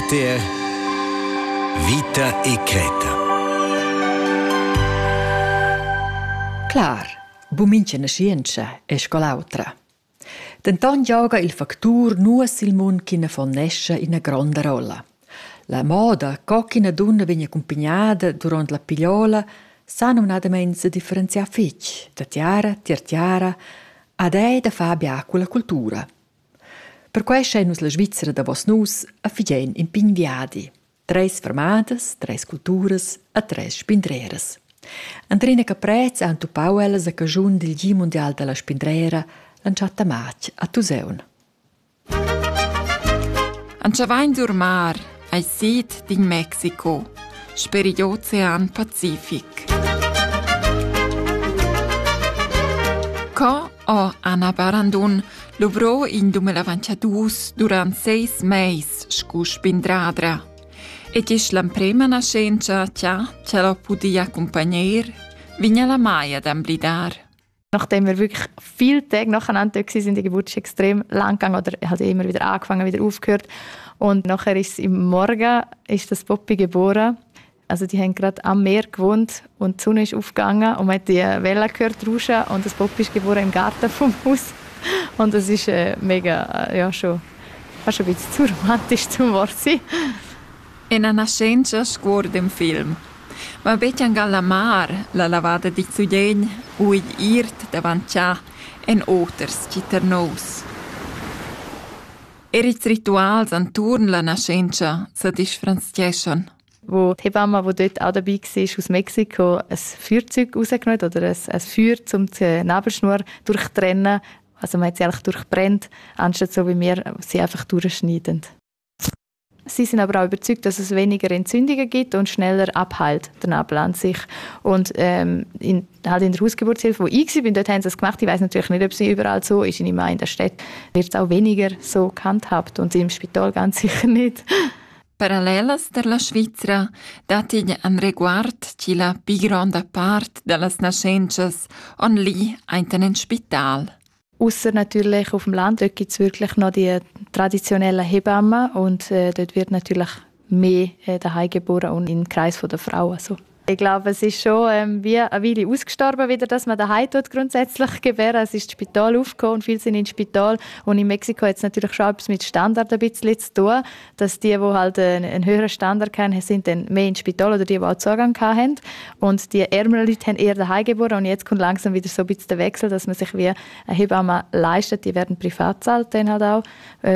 RTR Vita e Creta. Clar, bumincha na scienza e scolautra. Denton gioca il factur nuas il mun ch'ina fonnescha in una grande rolla. La moda, coccina donna vegna accompagnata durante la pigliola, sanno un'adamenza differenziare fitch, da tiara, tiara, ad ei da fabia quella cultura. Per questo è la Svizzera da vos nus affigien in pinviadi. 3 fermades, 3 culturas e 3 spindreras. Andrina Caprez ha antupau ellas a cagiun del Gi Mondial della Spindrera lanciata mac a Tuseun. Anchavain dur mar, ai sit din Mexico, speri l'Ocean Pacific. Co o Anna Barandun luvrò in 2022 durant 6 mesi scu Spindradra. E gis l'emprema nascenza ce lo podia accompagnare, vigna la Maia d'amblidar. Nachdem wir wirklich viele Tage nacheinander dort waren, die Geburt ist extrem lang gegangen oder hat immer wieder angefangen, wieder aufgehört. Und nachher ist im Morgen ist das Poppy geboren. Also die haben gerade am Meer gewohnt und die Sonne ist aufgegangen und man hat die Wellen gehört rauschen und das Poppy ist geboren im Garten vom Haus. Und das ist mega, ja schon, fast ein bisschen zu romantisch zum Wort sein. E na nascenza scuor dem film. Ma beccia alla mar, la lavada di Zugegn, ui irt davantia en oters citernous. Eritz rituals anturn la nascenza, sa dis Franzjeschon. Wo die Hebamme, die dort auch dabei war, aus Mexiko, ein Feuerzeug rausgenommen oder ein Feuer, um die Nabelschnur durchtrennen. Also man hat sie eigentlich durchbrennt, anstatt so wie wir sie einfach durchschneiden. Sie sind aber auch überzeugt, dass es weniger Entzündungen gibt und schneller abheilt, der Nabel an sich. Und in der Hausgeburtshilfe, wo ich war, dort haben sie es gemacht. Ich weiss natürlich nicht, ob es überall so ist. Ich meine, in der Stadt wird es auch weniger so gehandhabt und im Spital ganz sicher nicht. Parallelas della Svizzera dati an riguard ci la più grande parte delle nascences on lì in Spital. Ausser natürlich auf dem Land, dort gibt es wirklich noch die traditionellen Hebammen und dort wird natürlich mehr daheim geboren und im Kreis der Frauen. So. Ich glaube, es ist schon wie eine Weile ausgestorben, wieder, dass man daheim grundsätzlich gebären. Es ist das Spital aufgekommen und viele sind ins Spital. Und in Mexiko hat es natürlich schon etwas mit Standard ein bisschen zu tun, dass die halt einen höheren Standard haben, sind dann mehr ins Spital oder die auch Zugang haben. Und die ärmeren Leute haben eher daheim geboren. Und jetzt kommt langsam wieder so ein bisschen der Wechsel, dass man sich wie eine Hebamme leistet. Die werden privat zahlt dann halt auch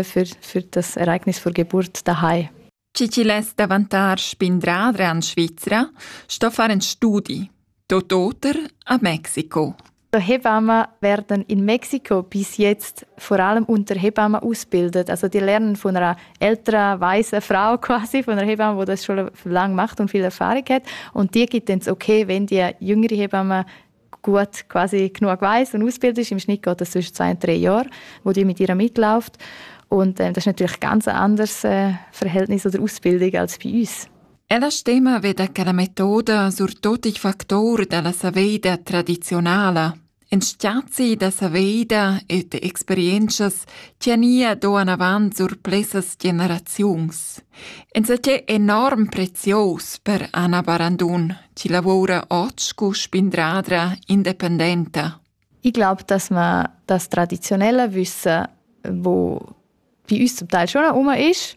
für das Ereignis der Geburt daheim. Ciciles davantar Spindradra an Svizzera sto faren studi, tototer a Mexiko. Die Hebammen werden in Mexiko bis jetzt vor allem unter Hebammen ausgebildet. Also die lernen von einer älteren, weißen Frau quasi, von einer Hebamme, die das schon lange macht und viel Erfahrung hat. Und die gibt dann okay, wenn die jüngere Hebamme gut quasi genug weiss und ausgebildet ist. Im Schnitt geht das zwischen 2 und 3 Jahre, wo die mit ihr mitläuft. Und das ist natürlich ganz ein anderes Verhältnis oder Ausbildung als bei uns. Ella stemma vede che la metoda sur tutti i fattori della saveda tradizionale, in stiazzi da saveda e de experiences che nia do an avant sur plessas generazions. En se c'è enorm prezios per Anna Barandun, ci lavora oggi Spindradra independente. Ich glaube, dass man das traditionelle Wissen, wo bei uns zum Teil schon noch rum ist,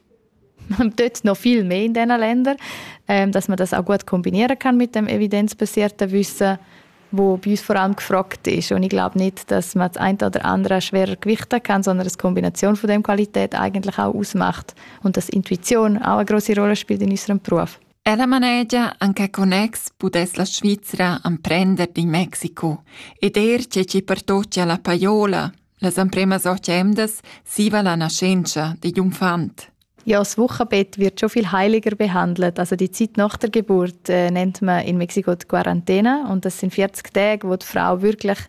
dort noch viel mehr in diesen Ländern, dass man das auch gut kombinieren kann mit dem evidenzbasierten Wissen, wo bei uns vor allem gefragt ist. Und ich glaube nicht, dass man das eine oder andere schwerer gewichten kann, sondern dass die Kombination von dem Qualität eigentlich auch ausmacht und dass Intuition auch eine grosse Rolle spielt in unserem Beruf. Ella manegia anche Conex pudes la Svizzera amprender di Mexico ed ci pertoccia la paiola. Las empremas ochemdes siva la nascenza di Jungfant. Ja, das Wochenbett wird schon viel heiliger behandelt. Also die Zeit nach der Geburt nennt man in Mexiko die Quarantäne. Und das sind 40 Tage, wo die Frau wirklich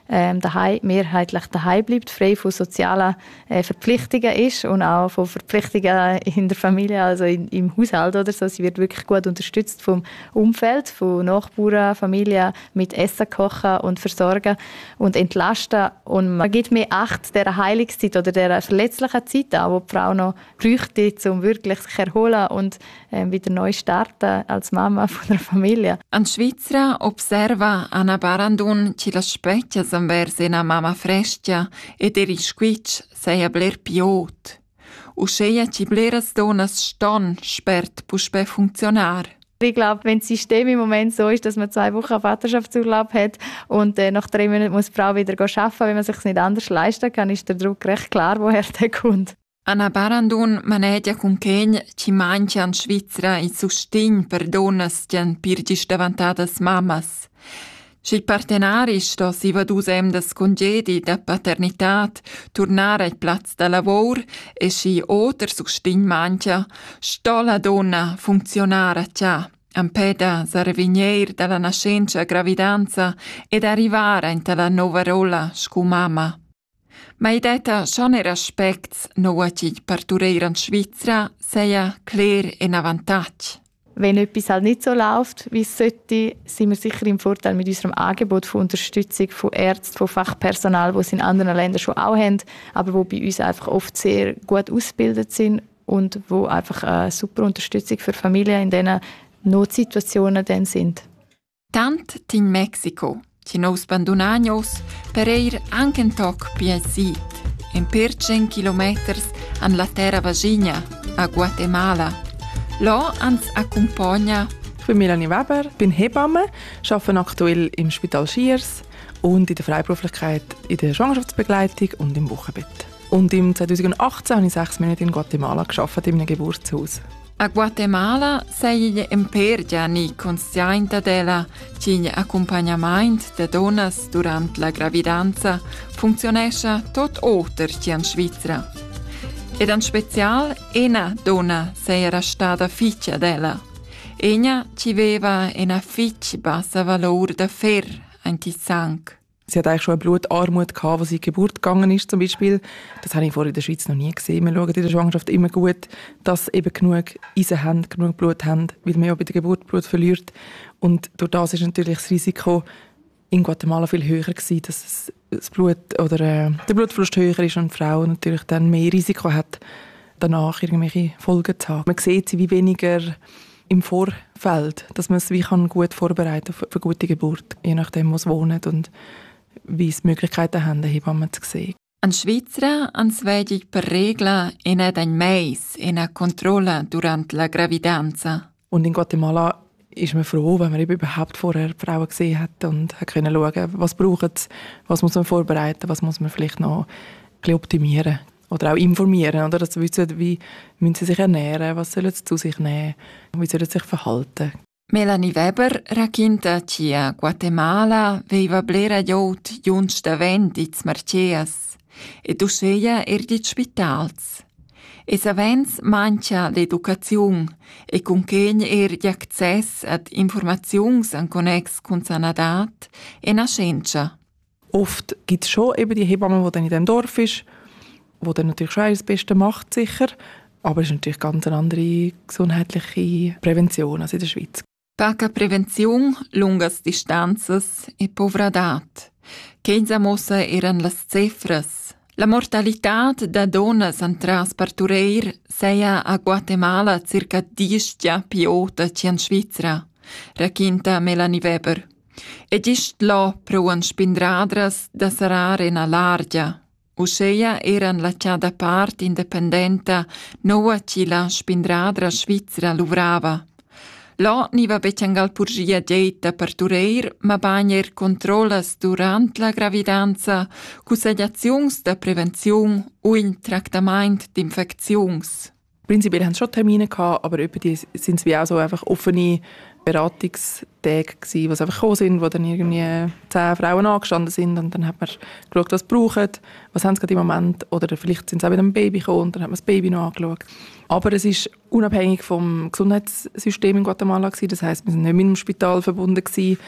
mehrheitlich daheim bleibt, frei von sozialen Verpflichtungen ist und auch von Verpflichtungen in der Familie, also im Haushalt oder so. Sie wird wirklich gut unterstützt vom Umfeld, von Nachbarn, Familie, mit Essen kochen und versorgen und entlasten. Und man gibt mehr Acht dieser Heilungszeit oder dieser verletzlichen Zeit an, die die Frau noch bräuchte, um wirklich sich erholen und wieder neu starten als Mama von der Familie. An Svizzera observa Anna Barandun che la specchia verso una mamma fresca e deri squitch sei a bler piot. Uscheia ci bleras donas ston spert puspe funktionar. Ich glaube, wenn das System im Moment so ist, dass man 2 Wochen Vaterschaftsurlaub hat und nach 3 Monaten muss die Frau wieder arbeiten, wenn man es sich nicht anders leisten kann, ist der Druck recht klar, woher der kommt. Anna Barandun manedia con chegn ci mangia in Svizzera il sustegn per donnas che han pirgis davantadas mamas. Si partenari sto si vadusem das congedi da paternitat tornare al plaz da lavor e si oter sustegn mangia sto la donna funzionare già ampeda sarvinier dalla nascenza gravidanza ed arrivare in la nuova rolla scu mamma. Ma i detta schon aspects noa ci partureiran Svizzera seia clear en avantage. Wenn etwas halt nicht so läuft, wie es sollte, sind wir sicher im Vorteil mit unserem Angebot von Unterstützung von Ärzten, von Fachpersonal, das sie in anderen Ländern schon auch haben, aber wo bei uns einfach oft sehr gut ausgebildet sind und wo einfach eine super Unterstützung für Familien in diesen Notsituationen dann sind. Tant in Mexiko. Ci nos bandunagnos per ir anche un toc piasit, in per 100 kilometers an la terra vagina, a Guatemala. Lo ans accompagna. Ich bin Melanie Weber, bin Hebamme, arbeite aktuell im Spital Schiers und in der Freiberuflichkeit in der Schwangerschaftsbegleitung und im Wochenbett. Und im 2018 habe ich 6 Monate in Guatemala gearbeitet, in einem Geburtshaus. A Guatemala sei impergia ni consciente della che accompagnamento de donnas durante la gravidanza funzionesce tot oter che in Svizzera. Ed in special una donna sei era stata figlia della. Ena ci aveva una figlia bassa valore da fer anti-sang. Sie hat eigentlich schon eine Blutarmut gehabt, als sie in die Geburt gegangen ist, zum Beispiel. Das habe ich vorher in der Schweiz noch nie gesehen. Wir schauen in der Schwangerschaft immer gut, dass eben genug Eisen haben, genug Blut haben, weil man ja bei der Geburt Blut verliert. Und durch das ist natürlich das Risiko in Guatemala viel höher gewesen, dass das Blut oder der Blutfluss höher ist und die Frau natürlich dann mehr Risiko hat, danach irgendwelche Folgen zu haben. Man sieht sie wie weniger im Vorfeld, dass man es wie gut vorbereiten kann für eine gute Geburt, je nachdem, wo sie wohnen und wie es Möglichkeiten haben, Hebammen zu sehen. In Svizzera ans vedi per regla e net ein mais e una controlla durante la gravidanza. Und in Guatemala ist man froh, wenn man eben überhaupt vorher die Frauen gesehen hat und hat können schauen, was braucht es, was muss man vorbereiten, was muss man vielleicht noch ein bisschen optimieren oder auch informieren, oder? Dass sie wissen, wie müssen sie sich ernähren, was sollen sie zu sich nehmen, wie sollen sie sich verhalten. Melanie Weber racconta che a Guatemala veiva blera jod junts da vendits marceas e duscheia di spitals. E savens mancha l'educaziun e con chegn di access ad informazions an connex con sanadat e nascenza. Oft gibt es schon eben die Hebamme, die dann in diesem Dorf ist, die dann natürlich schon das Beste macht, sicher. Aber es ist natürlich ganz eine andere gesundheitliche Prävention als in der Schweiz. Paca prevenziun, lungas distanzas e povradat. Quinza mossa eran las cifras. La mortalitat da donnas an tras partureir seia a Guatemala circa 10 piota che in Svizzera, racconta Melanie Weber. Ed ist lo pro an spindradras da sarare na largia. Uscheia eran la ciada part independenta noa ci la spindradra Svizzera luvrava. Lo niva becengal purgia dieta partureir, ma bagner controllas durant la gravidanza, cusegliazions da prevenziun u in tractament d'infektions. Prinzipiell haben sie schon Termine gehabt, aber über die sind es wie auch so einfach offene Beratungstage gewesen, die einfach gekommen sind, wo dann irgendwie 10 Frauen angestanden sind und dann hat man geschaut, was sie brauchen, was haben sie gerade im Moment, oder vielleicht sind sie auch mit einem Baby gekommen und dann hat man das Baby noch angeschaut. Aber es ist unabhängig vom Gesundheitssystem in Guatemala gewesen, das heisst, wir sind nicht mit dem Spital verbunden gewesen.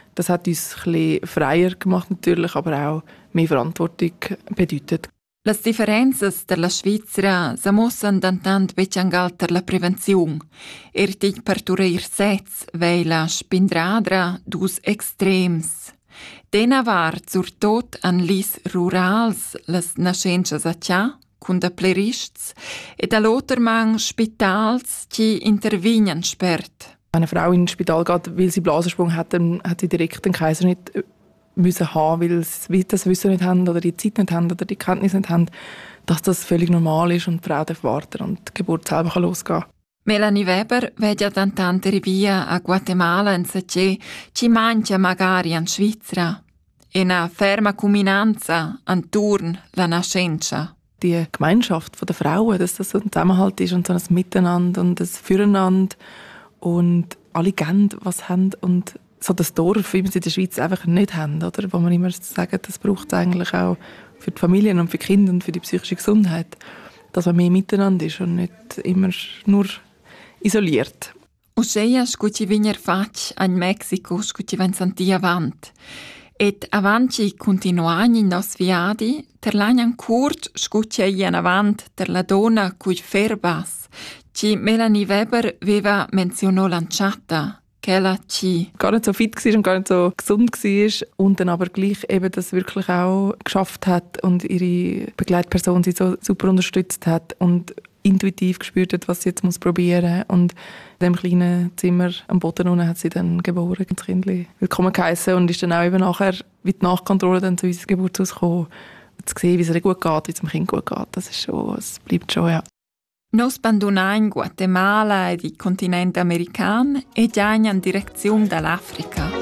Das hat uns ein bisschen freier gemacht natürlich, aber auch mehr Verantwortung bedeutet. Les differences der Svizzera se mussen dantant becangal per la prevenziun. Ti partureir sez vei la spindradra dus extrems. Dena var zur tot an lis rurals las nascenchas a cia, cun da plerists, ed all'otermang spitals ci intervignan spert. Wenn eine Frau ins Spital geht, weil sie Blasensprung hat, dann hat sie direkt den Kaiserschnitt müssen haben, weil sie das Wissen nicht haben oder die Zeit nicht haben oder die Kenntnis nicht haben, dass das völlig normal ist und die Frau darf warten und die Geburt selber losgehen kann. Melanie Weber vede tantante rivia a Guatemala in se ci mangia magari an Svizzera. E una ferma combinanza anturn la nascenza. Die Gemeinschaft der Frauen, dass das so ein Zusammenhalt ist und so ein Miteinander und ein Füreinander und alle geben, was haben und so das Dorf, wie wir es in der Schweiz einfach nicht haben, oder? Wo man immer sagen, das braucht es eigentlich auch für die Familien und für die Kinder und für die psychische Gesundheit, dass man mehr miteinander ist und nicht immer nur isoliert. Uscheia scuci vigner fac in Mexiko scuci ven santi avant. Et avanci continuani nos viadi, ter l'agnan curt scuci in avant ter la donna cui ferbas, ci Melanie Weber veva menzionò lanciata. Gar nicht so fit war und gar nicht so gesund war und dann aber gleich eben das wirklich auch geschafft hat und ihre Begleitperson sie so super unterstützt hat und intuitiv gespürt hat, was sie jetzt probieren muss. Und in dem kleinen Zimmer am Boden unten hat sie dann geboren, das Kindchen willkommen geheissen und ist dann auch eben nachher wie die Nachkontrolle dann zu unserem Geburtshaus gekommen, zu sehen, wie es ihr gut geht, wie es dem Kind gut geht. Das ist schon, es bleibt schon, ja. Nos bandunai in Guatemala e di continente american e già in direzione dall'Africa.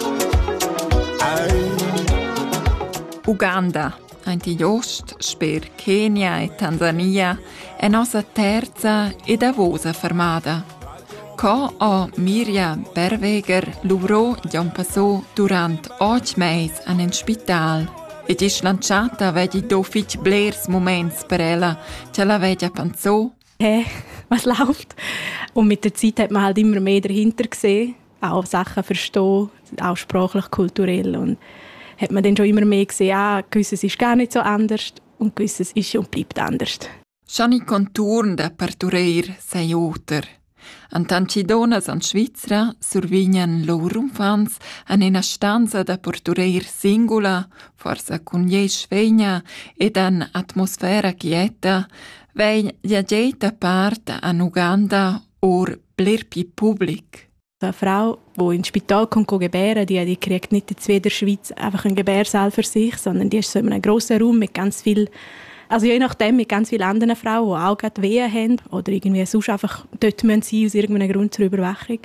Uganda, anti Jost, sper Kenya e Tanzania è nostra terza e davosa fermata. Co o Mirja Berweger luvrò già passò durante 8 mesi in un spital e è slanciata vedi do fich blers moments per ella, ce la vedi pensò. Hey, was läuft? Und mit der Zeit hat man halt immer mehr dahinter gesehen, auch Sachen verstehen, auch sprachlich, kulturell. Und hat man dann schon immer mehr gesehen, gewisses ist gar nicht so anders und gewisses ist und bleibt anders. Schon i conturn da partureir sei oter. Antanci donas an Svizzera survignan lor infants an una stanza da partureir singula, forse con je svegna ed an atmosfera quieta, weil jede Part an Uganda or blerpi publik. Eine Frau, die ins Spital kommt, gebären, die kriegt nicht jetzt wie in der Schweiz einfach einen Gebärsaal für sich, sondern die ist so in einem grossen Raum mit ganz viel, also je nachdem mit ganz vielen anderen Frauen, die auch gerade Wehen haben oder irgendwie sonst einfach dort müssen sie aus irgendeinem Grund zur Überwachung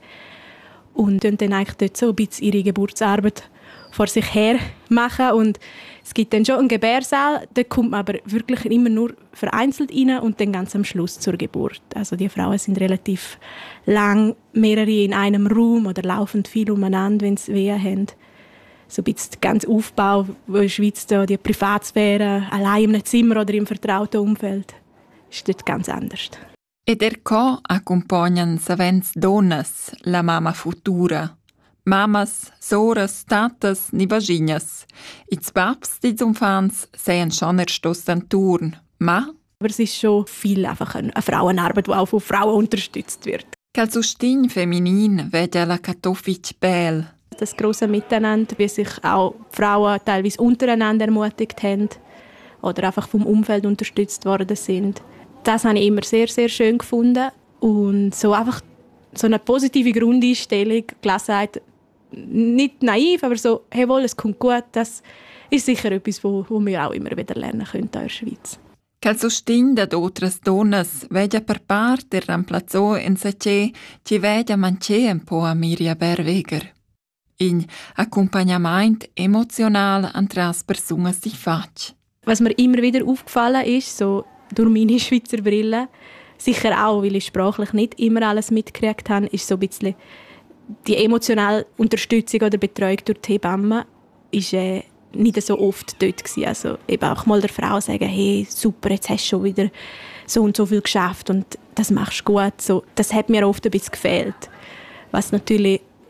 und dann eigentlich dort so ein bisschen ihre Geburtsarbeit vor sich her machen und es gibt dann schon einen Gebärsaal, da kommt man aber wirklich immer nur vereinzelt rein und dann ganz am Schluss zur Geburt. Also die Frauen sind relativ lang, mehrere in einem Raum oder laufen viel umeinander, wenn sie Wehen haben. So ein bisschen der ganze Aufbau, wo in der Schweiz da die Privatsphäre, allein in einem Zimmer oder im vertrauten Umfeld, ist dort ganz anders. Ed erco accompagnan savens donnas la mama futura. Mamas, soras, tatas, ni vaginas. Ils paps di Infants seien schon erstoss an Turn. Ma? Aber es ist schon viel einfach eine Frauenarbeit, die auch von Frauen unterstützt wird. Quel sustin feminin vede la Katowice bel. Das grosse Miteinander, wie sich auch Frauen teilweise untereinander ermutigt haben oder einfach vom Umfeld unterstützt worden sind. Das habe ich immer sehr, sehr schön gefunden. Und so einfach so eine positive Grundeinstellung, Gelassenheit, nicht naiv, aber so, hey wohl, es kommt gut, das ist sicher etwas, wo wir auch immer wieder lernen können in der Schweiz. Quel sustin da otras donnas vede per parte ramplazzò in sace ci vede manche un po' a Mirja Berweger. In accompagnament emotional an tras personas si fac. Was mir immer wieder aufgefallen ist, so durch meine Schweizer Brille, sicher auch, weil ich sprachlich nicht immer alles mitgekriegt habe, ist so ein bisschen die emotionale Unterstützung oder Betreuung durch die Hebamme ist nicht so oft dort gewesen. Also eben auch mal der Frau sagen, hey, super, jetzt hast du schon wieder so und so viel geschafft und das machst du gut. So, das hat mir oft ein bisschen gefehlt. Was natürlich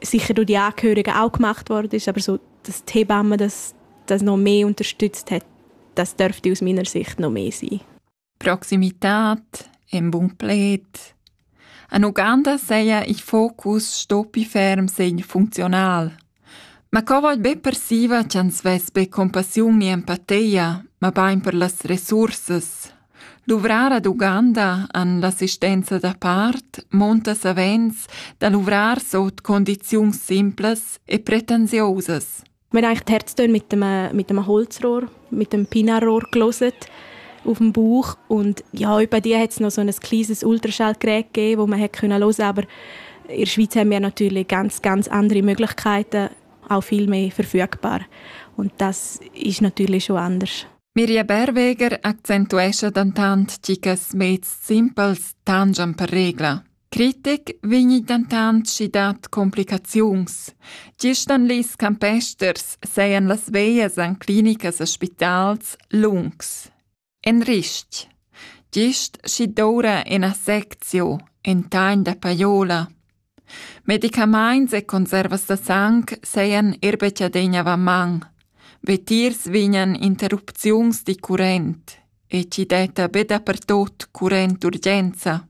sicher durch die Angehörigen auch gemacht worden ist, aber so, dass die Hebamme das noch mehr unterstützt hat, das dürfte aus meiner Sicht noch mehr sein. Proximität, un buon plet. In Uganda sei il focus stoppi ferm segn funzional. Ma covoi be persiva ch'ans ves be compassione e empatia, ma bain per las resurses. L'uvrar ad Uganda an l'assistenza da part monta savens da l'uvrar sot condizioni simples e pretensiosas. Wir haben eigentlich die Herztöne mit dem Holzrohr, mit dem Pinarrohr gelesen auf dem Bauch. Und ja, über die hat es noch so ein kleines Ultraschallgerät gegeben, das man hören konnte. Aber in der Schweiz haben wir natürlich ganz, ganz andere Möglichkeiten, auch viel mehr verfügbar. Und das ist natürlich schon anders. Mirja Berweger accentuesce dantant chicas mezz simples tangiam per regla. Kritik vigni dantant schidat complicaziuns. Gistan lis campesters seien las veias an clinicas e spitals lungs. En rist. Gist schidora en a sectio, en tain da paiola. Medicaments e conservas da sang seien erbecia degna va mang. Vetirs vignan interrupziuns di current e ci detta beda per tot current urgenza.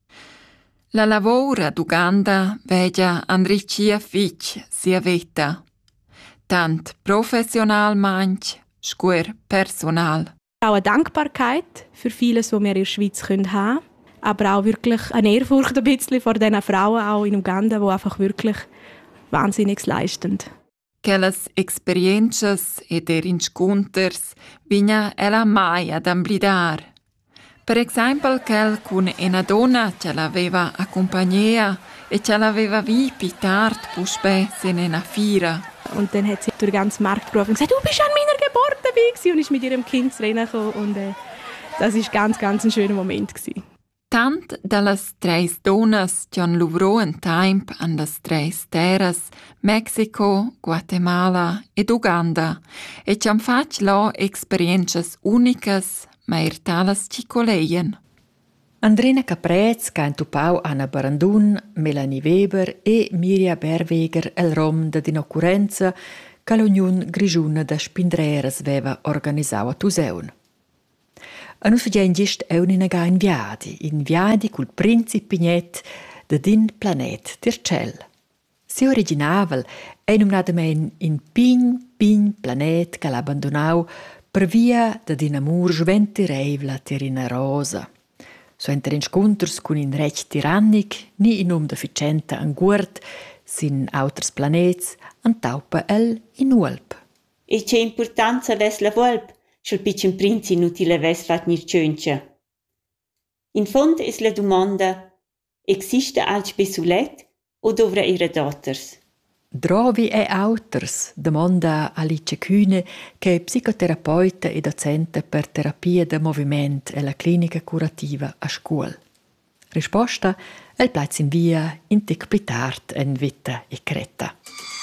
La lavora d'Uganda vegia anricia fitch sia veta. Tant professional manch, scuer personal. Auch eine Dankbarkeit für vieles, was wir in der Schweiz haben können. Aber auch wirklich eine Ehrfurcht ein bisschen vor diesen Frauen auch in Uganda, die einfach wirklich Wahnsinniges leisten. Quelles experiences e der insconters vigna ella mai ad amblidar. Per esempio, quel con una donna che l'aveva accompagnata e che l'aveva vi più tardi puspe in una fira. Und dann hat sie durch den ganzen Markt gerufen und gesagt, du bist an meiner Geburt dabei und ist mit ihrem Kind reingekommen. Und das war ganz, ganz ein schöner Moment. Tant dallas tres donas che han luvro un temp an las tres terras, Mexico, Guatemala ed Uganda, e che han fatg là experiences unicas, ma talas ci coleien. Andrina Caprez, Cantupau, Anna Barandun, Melanie Weber e Mirja Berweger el rom de d'inoccurenza che l'Union Grigiuna da Spindreras veva organisau a Tuseun. A nus fagein gist eun in viadi col princip Pignet de din planet tir cel. Si originavel è numnadamein in pin planet che l'abbandonau per via de din amur sventi reivla tir in rosa. So enter in sconters cun in recht tirannic, ni in de ficenta an guard, sin auters planets, an taupa el in ulp. E c'è importanza ves la volp, sch'il piccin prinz inutile ves fat nir ciöncia. In fond es la domanda, existe alc besulet o dovra era daughters? Drovi e auters, domanda Alice Kühne, che è psicoterapeuta e docente per terapia de moviment e la clinica curativa a scuola. Risposta: el plaz in via in tic pitart en vita e creta.